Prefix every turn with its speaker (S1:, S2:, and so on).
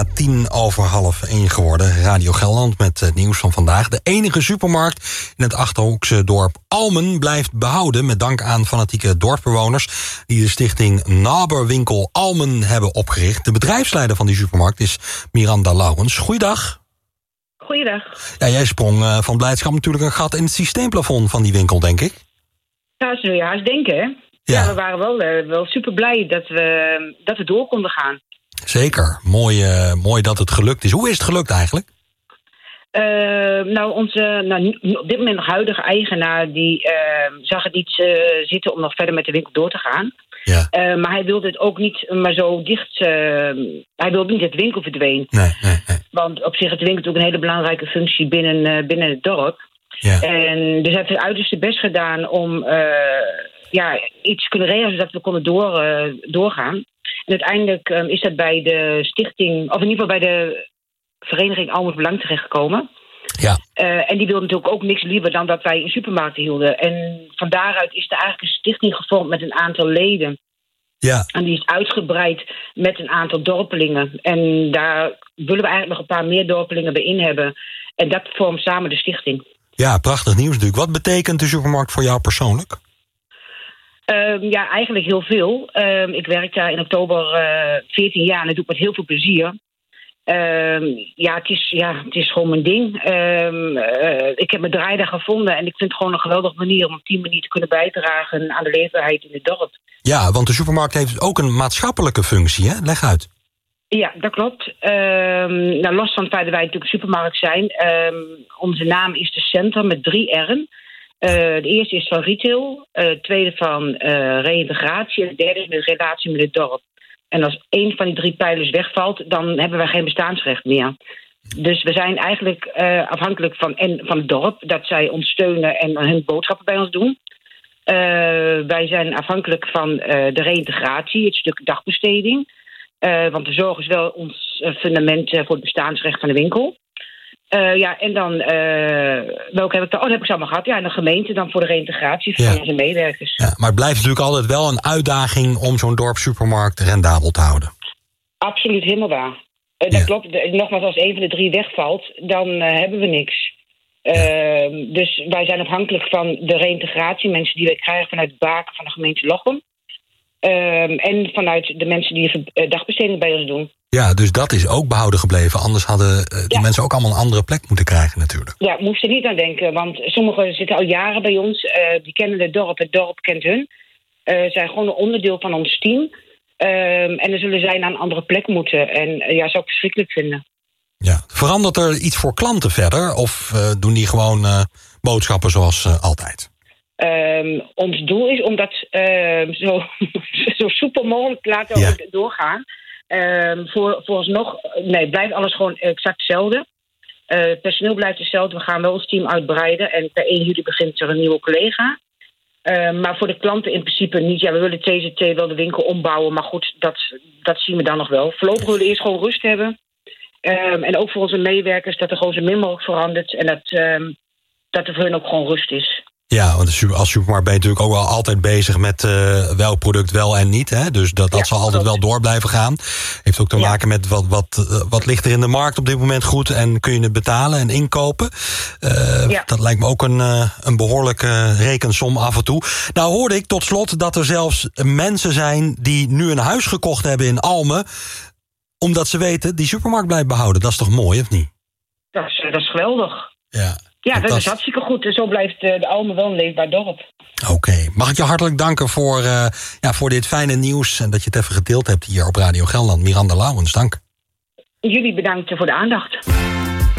S1: 1:10 geworden. Radio Gelderland met het nieuws van vandaag. De enige supermarkt in het Achterhoekse dorp Almen blijft behouden, met dank aan fanatieke dorpsbewoners die de stichting Naberwinkel Almen hebben opgericht. De bedrijfsleider van die supermarkt is Miranda Laurens. Goeiedag.
S2: Goeiedag.
S1: Ja, jij sprong van blijdschap natuurlijk een gat in het systeemplafond van die winkel, denk ik.
S2: Ja, zul je haast denken, hè? Ja, we waren wel super blij dat we door konden gaan.
S1: Zeker. Mooi dat het gelukt is. Hoe is het gelukt eigenlijk?
S2: Onze op dit moment nog huidige eigenaar die zag het niet zitten om nog verder met de winkel door te gaan. Ja. Maar hij wilde het ook niet maar zo dicht. Hij wilde niet dat de winkel verdween. Nee. Want op zich heeft de winkel natuurlijk een hele belangrijke functie binnen het dorp. Ja. En dus hij heeft het uiterste best gedaan om iets te kunnen regelen zodat we konden doorgaan. En uiteindelijk is dat bij de stichting, of in ieder geval bij de vereniging Almens Belang terechtgekomen. Ja. En die wilde natuurlijk ook niks liever dan dat wij een supermarkt hielden. En van daaruit is er eigenlijk een stichting gevormd met een aantal leden. Ja. En die is uitgebreid met een aantal dorpelingen. En daar willen we eigenlijk nog een paar meer dorpelingen bij in hebben. En dat vormt samen de stichting. Ja, prachtig nieuws natuurlijk. Wat betekent de supermarkt voor jou persoonlijk? Eigenlijk heel veel. Ik werk daar in oktober 14 jaar en dat doe ik met heel veel plezier. Het is gewoon mijn ding. Ik heb mijn draai daar gevonden en ik vind het gewoon een geweldige manier om op die manier te kunnen bijdragen aan de leefbaarheid in het dorp. Ja, want de supermarkt heeft ook een maatschappelijke functie, hè? Leg uit. Ja, dat klopt. Los van het feit dat wij natuurlijk een supermarkt zijn, onze naam is de Center met 3 R'en. De eerste is van retail, de tweede van reïntegratie en de derde is met relatie met het dorp. En als 1 van die 3 pijlers wegvalt, dan hebben wij geen bestaansrecht meer. Dus we zijn eigenlijk afhankelijk van het dorp, dat zij ons steunen en hun boodschappen bij ons doen. Wij zijn afhankelijk van de reïntegratie, het stuk dagbesteding. Want de zorg is wel ons fundament voor het bestaansrecht van de winkel. En dan, welke heb ik dan? Oh, dat heb ik zo allemaal gehad. Ja, en de gemeente dan voor de reïntegratie van onze medewerkers. Ja, maar het blijft natuurlijk altijd wel een uitdaging om zo'n dorpssupermarkt rendabel te houden. Absoluut, helemaal waar. Dat klopt. Nogmaals, als 1 van de 3 wegvalt, dan hebben we niks. Dus wij zijn afhankelijk van de reïntegratie, mensen die we krijgen vanuit Baken van de gemeente Lochem. En vanuit de mensen die dagbesteding bij ons doen. Ja, dus dat is ook behouden gebleven. Anders hadden die mensen ook allemaal een andere plek moeten krijgen natuurlijk. Ja, moest er niet aan denken. Want sommigen zitten al jaren bij ons. Die kennen het dorp kent hun. Zijn gewoon een onderdeel van ons team. En dan zullen zij naar een andere plek moeten. En zou ik verschrikkelijk vinden. Ja. Verandert er iets voor klanten verder? Of doen die gewoon boodschappen zoals altijd? Ons doel is om dat zo soepel mogelijk te laten doorgaan. Vooralsnog, blijft alles gewoon exact hetzelfde. Het personeel blijft hetzelfde. We gaan wel ons team uitbreiden. En per 1 juli begint er een nieuwe collega. Maar voor de klanten in principe niet. Ja, we willen TZT wel de winkel ombouwen. Maar goed, dat zien we dan nog wel. Voorlopig willen we eerst gewoon rust hebben. En ook voor onze medewerkers dat er gewoon zo min mogelijk verandert. En dat er voor hun ook gewoon rust is. Ja, want als supermarkt ben je natuurlijk ook wel altijd bezig met welk product wel en niet. Hè? Dus dat zal altijd wel door blijven gaan. Heeft ook te maken met wat ligt er in de markt op dit moment goed en kun je het betalen en inkopen. Dat lijkt me ook een behoorlijke rekensom af en toe. Nou hoorde ik tot slot dat er zelfs mensen zijn die nu een huis gekocht hebben in Almen, omdat ze weten die supermarkt blijft behouden. Dat is toch mooi, of niet? Dat is geweldig. Ja, dat is hartstikke goed. Zo blijft de Almen wel een leefbaar dorp. Oké. Mag ik je hartelijk danken voor dit fijne nieuws en dat je het even gedeeld hebt hier op Radio Gelderland. Miranda Laurens, dank. Jullie bedankt voor de aandacht.